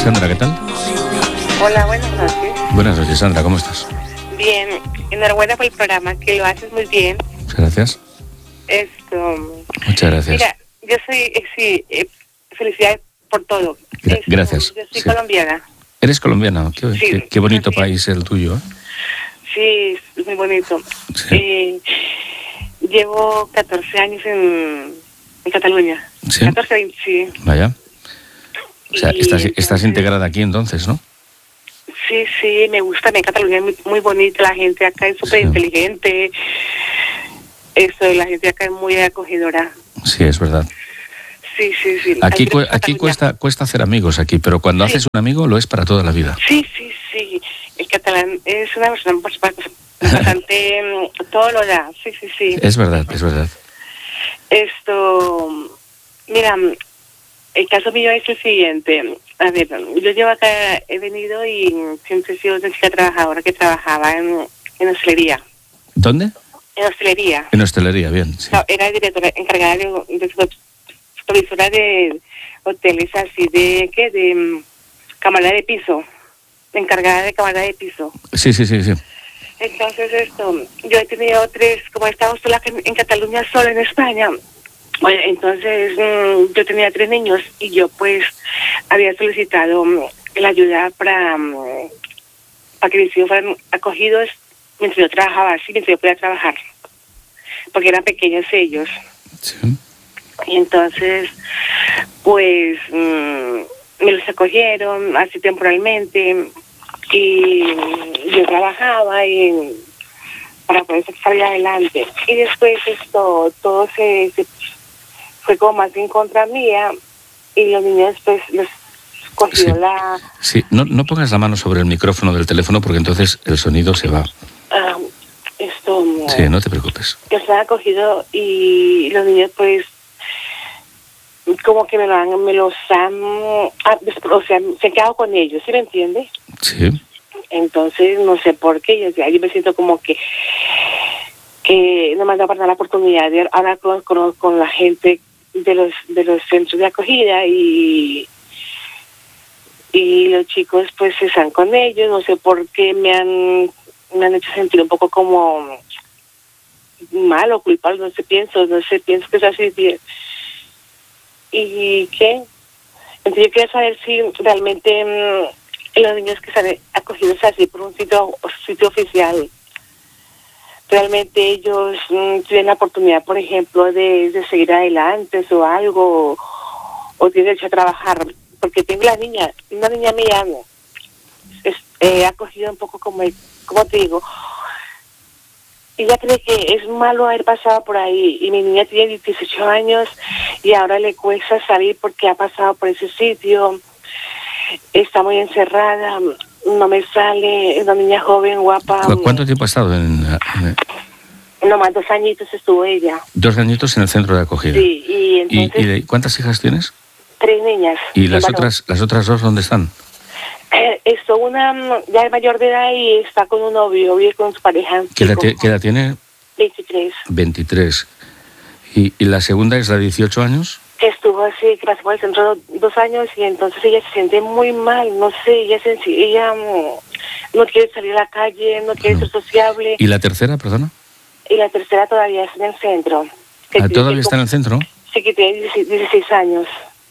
Sandra, ¿qué tal? Hola, buenas noches. Buenas noches, Sandra, ¿cómo estás? Bien, enhorabuena por el programa, que lo haces muy bien. Muchas gracias. Muchas gracias. Mira, yo soy, felicidades por todo. Gracias. Yo soy colombiana. ¿Eres colombiana? Qué bonito sí. país el tuyo, ¿eh? Sí, es muy bonito. Sí. Llevo 14 años en Cataluña. ¿Sí? 14, 20, sí. Vaya. O sea, entonces, estás integrada aquí entonces, ¿no? Sí, me gusta. Cataluña es muy, muy bonita, la gente acá es súper inteligente. La gente acá es muy acogedora. Sí, es verdad. Sí. Aquí cuesta hacer amigos aquí, pero cuando haces un amigo lo es para toda la vida. Sí. El catalán es una persona bastante todo lo da. Sí. Es verdad. Mira, el caso mío es el siguiente. A ver, yo llevo acá, he venido y siempre he sido una chica trabajadora que trabajaba en hostelería. ¿Dónde? En hostelería. En hostelería, bien. Sí. No, era directora encargada de supervisora de hoteles así de camarera de piso. Encargada de camarera de piso. Sí. Entonces yo he tenido 3, como he estado sola en Cataluña, sola en España. Bueno, entonces yo tenía 3 niños y yo pues había solicitado la ayuda para que mis hijos fueran acogidos mientras yo trabajaba, mientras yo podía trabajar, porque eran pequeños ellos. Sí. Y entonces pues me los acogieron así temporalmente y yo trabajaba para poder salir adelante. Y después todo se fue como más en contra mía y los niños pues los cogió Sí, no pongas la mano sobre el micrófono del teléfono porque entonces el sonido se va. Sí, no te preocupes. Que se han acogido y los niños pues como que me los han, o sea, se han quedado con ellos, ¿sí me entiende? Sí. Entonces no sé por qué, yo me siento como que no me han dado para dar la oportunidad de hablar con la gente de los centros de acogida y los chicos pues están con ellos, no sé por qué me han hecho sentir un poco como mal o culpable, no sé, pienso que es así bien. ¿Y qué? Entonces yo quería saber si realmente los niños que están acogidos así por un sitio oficial, realmente ellos tienen la oportunidad, por ejemplo, de seguir adelante o algo, o tienen derecho a trabajar, porque tengo una niña mía, acogido un poco como te digo, ella cree que es malo haber pasado por ahí, y mi niña tiene 18 años y ahora le cuesta salir porque ha pasado por ese sitio, está muy encerrada, no me sale, es una niña joven, guapa. ¿Cuánto tiempo ha estado Nomás 2 añitos estuvo ella. 2 añitos en el centro de acogida. Sí, y entonces... ¿Y cuántas hijas tienes? 3 niñas. ¿Y las otras 2 dónde están? Una ya es mayor de edad y está con un novio, vive con su pareja. ¿Qué edad tiene? 23. 23. ¿Y la segunda es la de 18 años? Que estuvo así, que pasó por el centro 2 años y entonces ella se siente muy mal, no sé, ella no quiere salir a la calle, no quiere ser sociable. ¿Y la tercera, perdona? Y la tercera todavía está en el centro. ¿Todavía está en el centro? Sí, que tiene 16 años.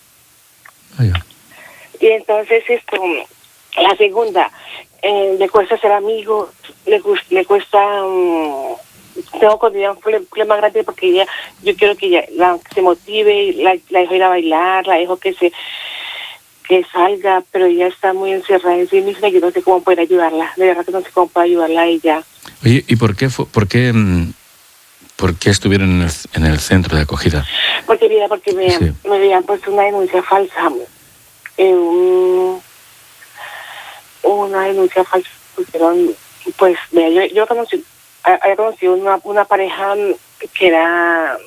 Y entonces la segunda, le cuesta ser amigo, le cuesta, tengo con ella un problema grande porque yo quiero que ella se motive, la dejo ir a bailar, la dejo que salga, pero ella está muy encerrada en sí misma y yo no sé cómo poder ayudarla, de verdad que no sé cómo poder ayudarla a ella. Oye, ¿y por qué estuvieron en el centro de acogida? Porque me habían puesto una denuncia falsa. Una denuncia falsa pusieron, pues mira, yo había conocido una pareja que era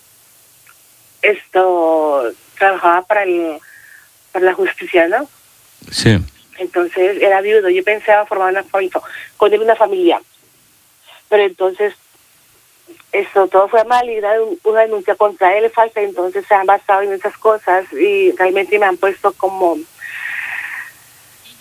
trabajaba para la justicia, ¿no? Sí. Entonces era viudo, yo pensaba formar con él una familia, pero entonces todo fue mal y una denuncia contra él falsa, entonces se han basado en esas cosas y realmente me han puesto como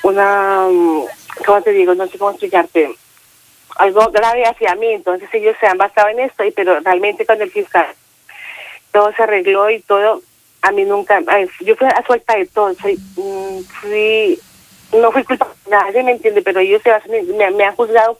¿cómo te digo? No sé cómo explicarte. Algo grave hacia mí, entonces ellos se han basado en esto, pero realmente con el fiscal todo se arregló y todo, a mí nunca, yo fui a suelta de todo, no fui culpable, nadie me entiende, pero ellos me han juzgado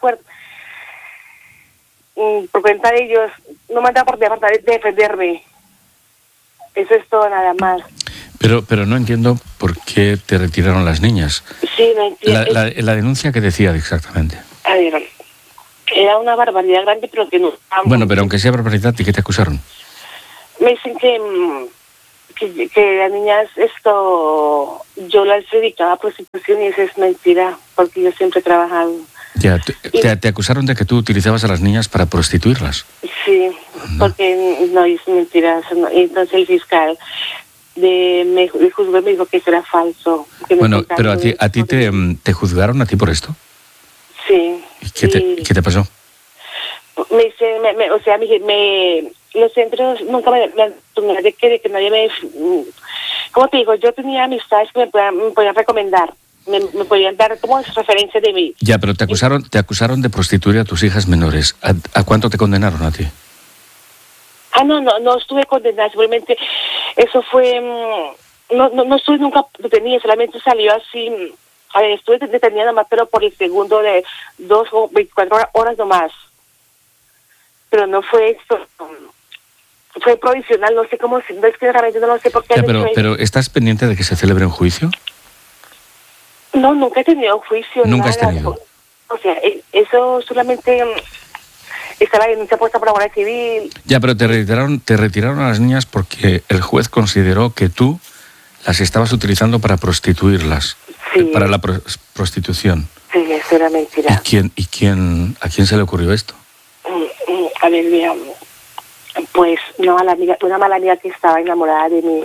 por cuenta de ellos, no me han dado por de defenderme, eso es todo nada más. Pero no entiendo por qué te retiraron las niñas. Sí, no entiendo. La denuncia que decía exactamente. A ver, era una barbaridad grande, pero que no... Bueno, pero aunque sea barbaridad, ¿y qué te acusaron? Me dicen que las niñas, yo las dedicaba a prostitución y eso es mentira, porque yo siempre he trabajado. Ya, te acusaron de que tú utilizabas a las niñas para prostituirlas. Sí, porque no, es mentira. No. Y entonces el fiscal me juzgó y me dijo que eso era falso. Bueno, pero a ti te juzgaron a ti por esto. Sí. ¿Y qué te pasó? Me dice, los centros nunca me de que nadie me... ¿Cómo te digo? Yo tenía amistades que me podían recomendar, me podían dar como referencias de mí. Ya, pero te acusaron de prostituir a tus hijas menores. ¿A cuánto te condenaron a ti? No estuve condenada, simplemente eso fue... No estuve nunca detenida, solamente salió así... A ver, estuve detenida nomás, pero por el segundo de 2 o 24 horas nomás. Pero no fue esto, fue provisional, no sé cómo, no es que realmente no lo sé por qué. Ya, pero ¿estás pendiente de que se celebre un juicio? No, nunca he tenido juicio. ¿Nunca nada. has tenido? O sea, eso solamente está la denuncia puesta por la Guardia Civil. Ya, pero te retiraron a las niñas porque el juez consideró que tú las estabas utilizando para prostituirlas, sí. Para la prostitución. Sí, eso era mentira. ¿A quién se le ocurrió esto? A ver, mira, pues una mala amiga que estaba enamorada de mí.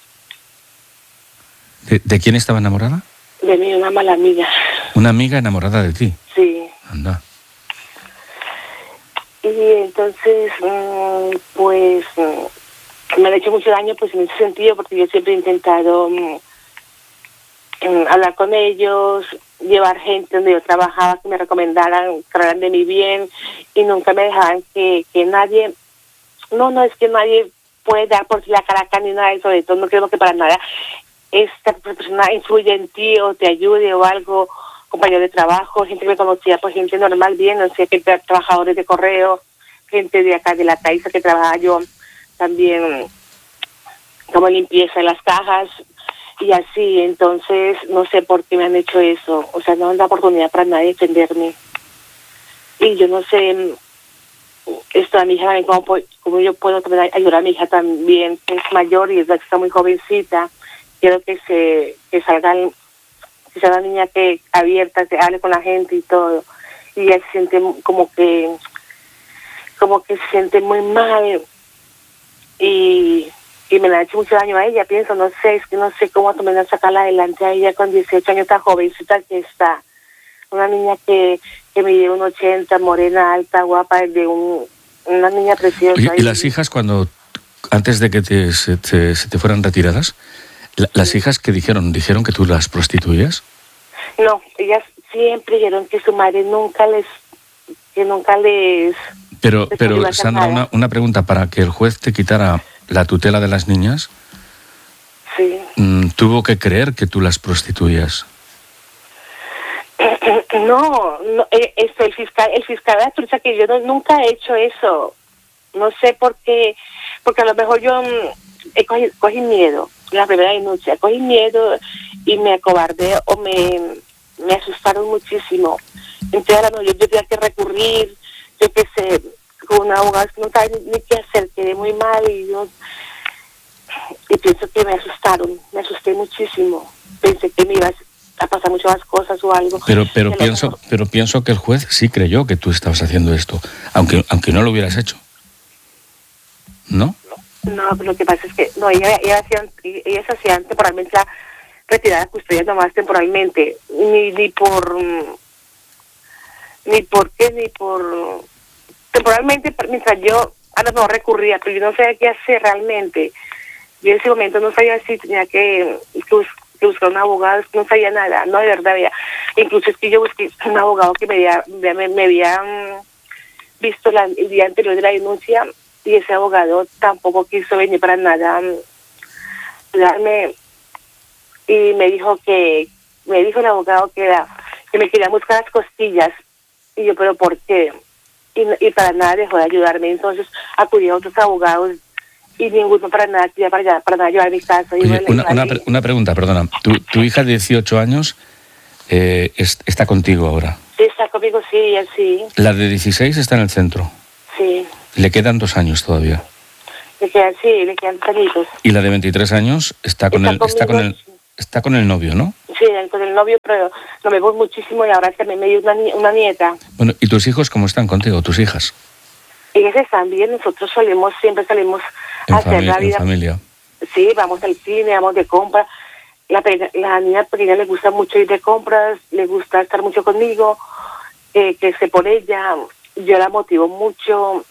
¿De quién estaba enamorada? De mí, una mala amiga. ¿Una amiga enamorada de ti? Sí. Anda. Y entonces, pues, me han hecho mucho daño pues en ese sentido, porque yo siempre he intentado hablar con ellos, llevar gente donde yo trabajaba, que me recomendaran, que hablaran de mi bien, y nunca me dejaban que nadie, no es que nadie puede dar por sí la caraca ni nada de eso, de todo, no creo que para nada esta persona influye en ti o te ayude o algo, compañero de trabajo, gente que me conocía, pues gente normal, bien, no sé, que trabajadores de correo, gente de acá de la Caixa que trabajaba yo también como limpieza en las cajas, y así, entonces, no sé por qué me han hecho eso. O sea, no dan la oportunidad para nadie defenderme. Y yo no sé, a mi hija, cómo yo puedo también ayudar a mi hija también, que es mayor y es la que está muy jovencita. Quiero que salga una niña que abierta, que hable con la gente y todo. Y ella se siente como que se siente muy mal. Y me la ha hecho mucho daño a ella, pienso, no sé cómo también sacarla adelante a ella con 18 años, tan jovencita que está. Una niña que mide 1,80, morena, alta, guapa, una niña preciosa. Oye, ¿y las hijas antes de que se te fueran retiradas, las hijas qué dijeron? ¿Dijeron que tú las prostituías? No, ellas siempre dijeron que su madre nunca les... Pero Sandra, una pregunta, para que el juez te quitara la tutela de las niñas, sí. ¿Tuvo que creer que tú las prostituías? No, el fiscal de Asturias, que yo nunca he hecho eso. No sé por qué, porque a lo mejor yo cogí miedo, la primera denuncia, cogí miedo y me acobardé o me asustaron muchísimo. Entonces yo tenía que recurrir, yo qué sé, con un abogado, no sabía ni qué hacer, quedé muy mal y pienso que me asusté muchísimo, pensé que me iba a pasar muchas más cosas o algo. Pero pienso que el juez sí creyó que tú estabas haciendo esto, aunque no lo hubieras hecho, ¿no? No, pero lo que pasa es que no, ellas se hacían temporalmente la retirada de custodia nomás temporalmente, temporalmente, mientras yo a lo mejor recurría, pero yo no sabía qué hacer realmente. Yo en ese momento no sabía si tenía que que buscar un abogado, es que no sabía nada, no, de verdad, vea. Incluso es que yo busqué un abogado que me había visto el día anterior de la denuncia, y ese abogado tampoco quiso venir para nada ayudarme, y me dijo el abogado que me quería buscar las costillas, y yo, pero ¿por qué? Y para nada dejó de ayudarme. Entonces acudí a otros abogados y ninguno para nada llevar mi caso. Oye, una pregunta, perdona. ¿Tu hija de 18 años está contigo ahora? Sí, está conmigo, sí, ella sí. ¿La de 16 está en el centro? Sí. ¿Le quedan 2 años todavía? Le quedan 2 añitos. ¿Y la de 23 años está con el novio, no? Sí, con el novio, pero lo vemos muchísimo, y ahora también me dio una nieta. Bueno, ¿y tus hijos cómo están contigo, tus hijas? Ellas están bien, nosotros siempre salimos a hacer la vida. En familia. Sí, vamos al cine, vamos de compras. La niña pequeña le gusta mucho ir de compras, le gusta estar mucho conmigo, que esté por ella. Yo la motivo mucho.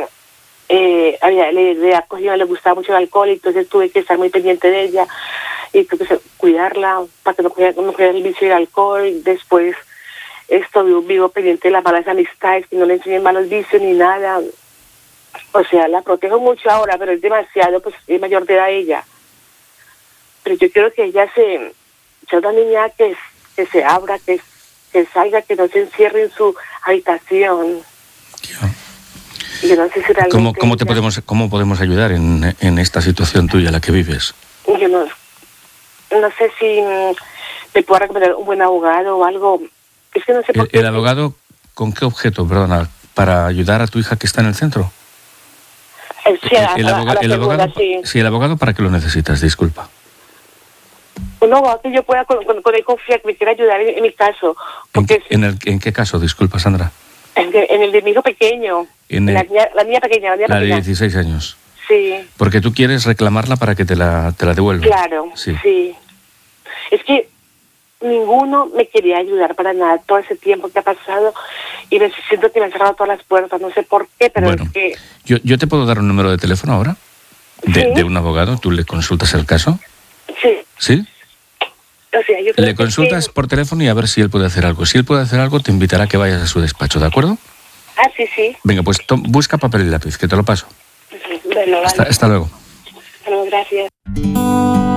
Le gustaba mucho el alcohol, entonces tuve que estar muy pendiente de ella y tuve que cuidarla para que no cogiera el vicio del alcohol. Después vivo pendiente de las malas amistades, que no le enseñen malos vicios ni nada. O sea, la protejo mucho ahora, pero es demasiado, pues es mayor de edad ella. Pero yo quiero que ella sea una niña que se abra, que salga, que no se encierre en su habitación. Yo no sé si realmente ¿Cómo podemos ayudar en esta situación tuya, la que vives? Yo no sé si me puedo recomendar un buen abogado o algo. Es que no sé por qué. ¿El abogado con qué objeto, perdona, para ayudar a tu hija que está en el centro? Sí, el abogado, ¿para qué lo necesitas? Disculpa. Un abogado que yo pueda con él confiar, que me quiera ayudar en mi caso. Porque ¿En qué caso? Disculpa, Sandra. En el de mi hijo pequeño. La niña pequeña. La de 16 años. Sí. Porque tú quieres reclamarla para que te la devuelva. Claro, sí. Es que ninguno me quería ayudar para nada todo ese tiempo que ha pasado, y me siento que me han cerrado todas las puertas, no sé por qué, pero bueno, es que... ¿Yo te puedo dar un número de teléfono ahora? De un abogado, tú le consultas el caso. Sí. ¿Sí? O sea, yo creo le consultas por teléfono y a ver si él puede hacer algo. Si él puede hacer algo, te invitará a que vayas a su despacho, ¿de acuerdo? Ah, sí. Venga, pues busca papel y lápiz, que te lo paso. Bueno, vale. Hasta luego. Hasta luego, gracias.